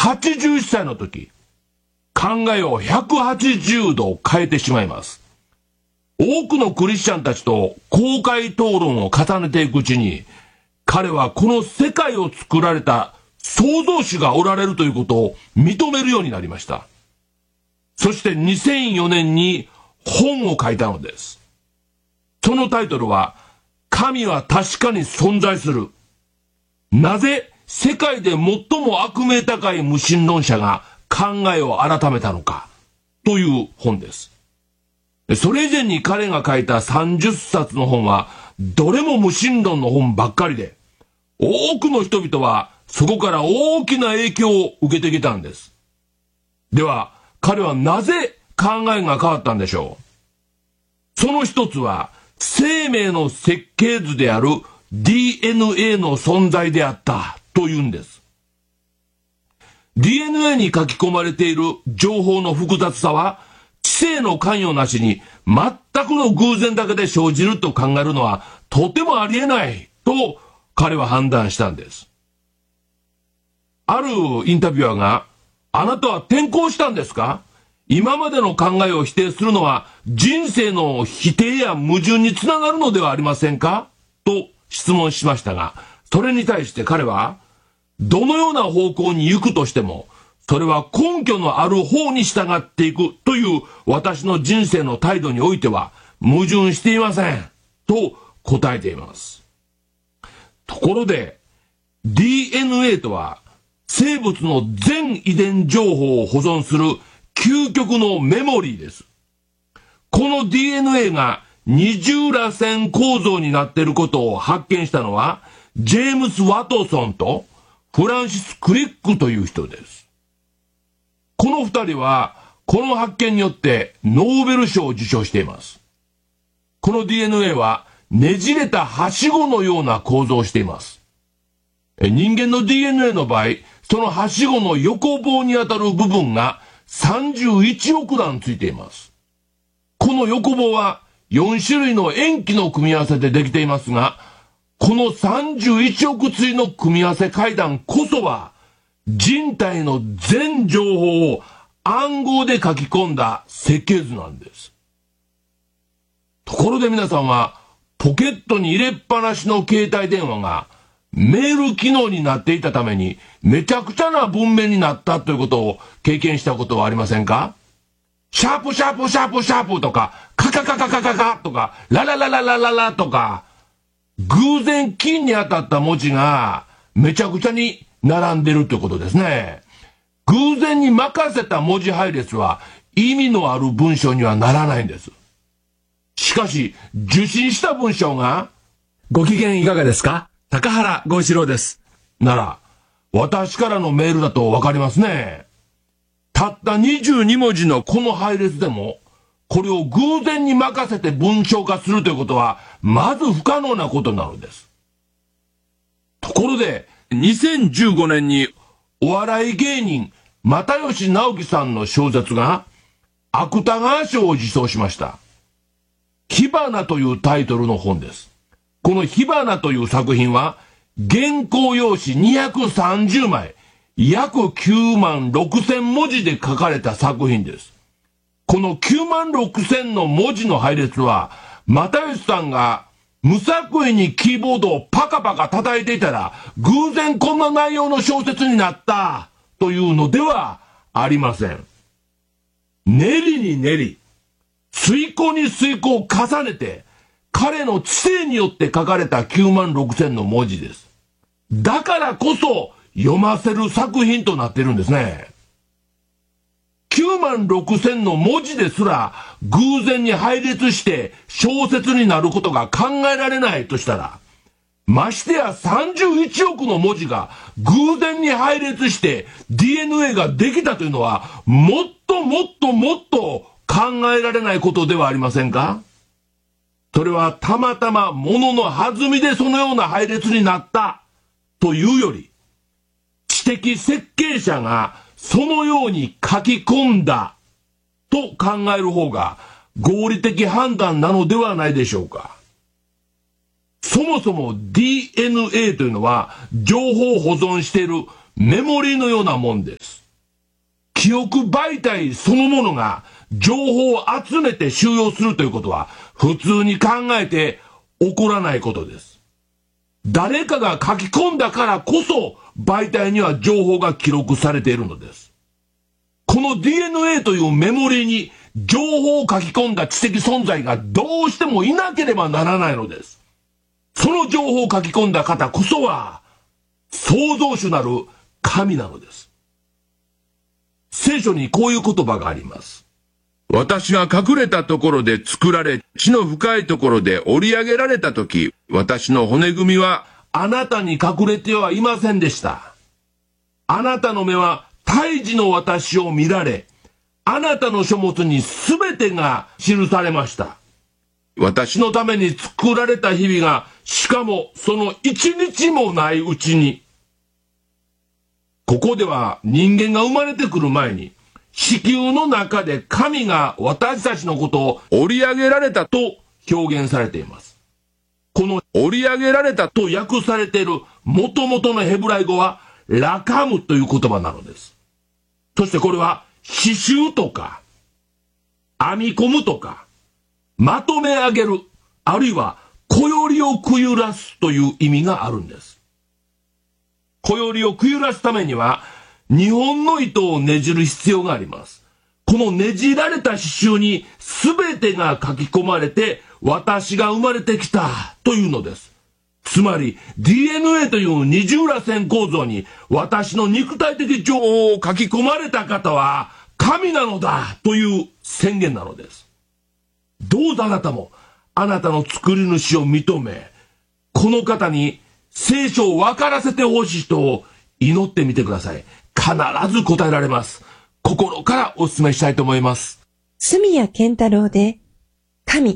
81歳の時、考えを180度変えてしまいます。多くのクリスチャンたちと公開討論を重ねていくうちに、彼はこの世界を作られた創造主がおられるということを認めるようになりました。そして2004年に本を書いたのです。そのタイトルは、神は確かに存在する。なぜ世界で最も悪名高い無神論者が考えを改めたのかという本です。それ以前に彼が書いた30冊の本はどれも無神論の本ばっかりで、多くの人々はそこから大きな影響を受けてきたんです。では彼はなぜ考えが変わったんでしょう。その一つは生命の設計図である DNA の存在であったというんです。DNA に書き込まれている情報の複雑さは知性の関与なしに全くの偶然だけで生じると考えるのはとてもありえないと彼は判断したんです。あるインタビュアーが、あなたは転校したんですか？今までの考えを否定するのは人生の否定や矛盾につながるのではありませんか？と質問しましたが、それに対して彼は、どのような方向に行くとしても、それは根拠のある方に従っていくという私の人生の態度においては矛盾していませんと答えています。ところで DNA とは生物の全遺伝情報を保存する究極のメモリーです。この DNA が二重らせん構造になっていることを発見したのはジェームス・ワトソンとフランシス・クリックという人です。この二人はこの発見によってノーベル賞を受賞しています。この DNA はねじれたはしごのような構造をしています。人間の DNA の場合、そのはしごの横棒にあたる部分が31億段ついています。この横棒は4種類の塩基の組み合わせでできていますが、この31億対の組み合わせ階段こそは人体の全情報を暗号で書き込んだ設計図なんです。ところで皆さんはポケットに入れっぱなしの携帯電話がメール機能になっていたためにめちゃくちゃな文面になったということを経験したことはありませんか？シャープシャープシャープシャープとかカカカカカカカとかラララララララとか偶然金に当たった文字がめちゃくちゃに並んでるということですね。偶然に任せた文字配列は意味のある文章にはならないんです。しかし受信した文章がご機嫌いかがですか？高原剛一郎です。 なら私からのメールだとわかりますね。たった22文字のこの配列でもこれを偶然に任せて文章化するということはまず不可能なことなのです。ところで2015年にお笑い芸人又吉直樹さんの小説が芥川賞を受賞しました。火花というタイトルの本です。この火花という作品は原稿用紙230枚約9万6千文字で書かれた作品です。この9万6千の文字の配列は又吉さんが無作為にキーボードをパカパカ叩いていたら偶然こんな内容の小説になったというのではありません。練りに練り推敲に推敲を重ねて彼の知性によって書かれた9万6千の文字です。だからこそ読ませる作品となっているんですね。9万6千の文字ですら偶然に配列して小説になることが考えられないとしたら、ましてや31億の文字が偶然に配列して DNA ができたというのはもっともっともっと考えられないことではありませんか？それはたまたま物の弾みでそのような配列になったというより、知的設計者がそのように書き込んだと考える方が合理的判断なのではないでしょうか。そもそも DNA というのは情報を保存しているメモリーのようなもんです。 記憶媒体そのものが情報を集めて収容するということは普通に考えて起こらないことです。誰かが書き込んだからこそ媒体には情報が記録されているのです。この DNA というメモリーに情報を書き込んだ知的存在がどうしてもいなければならないのです。その情報を書き込んだ方こそは創造主なる神なのです。聖書にこういう言葉があります。 私が隠れたところで作られ、地の深いところで織り上げられたとき、私の骨組みはあなたに隠れてはいませんでした。あなたの目は胎児の私を見られ、あなたの書物に全てが記されました。私のために作られた日々が、しかもその一日もないうちに。ここでは人間が生まれてくる前に、子宮の中で神が私たちのことを織り上げられたと表現されています。この織り上げられたと訳されている元々のヘブライ語はラカムという言葉なのです。そしてこれは刺繍とか編み込むとかまとめ上げる、あるいはこよりをくゆらすという意味があるんです。こよりをくゆらすためには2本の糸をねじる必要があります。このねじられた刺繍に全てが書き込まれて私が生まれてきたというのです。つまり DNA という二重らせん構造に私の肉体的情報を書き込まれた方は神なのだという宣言なのです。どうぞあなたもあなたの作り主を認め、この方に聖書を分からせてほしい人を祈ってみてください。必ず答えられます。心からお勧めしたいと思います。 住谷健太郎で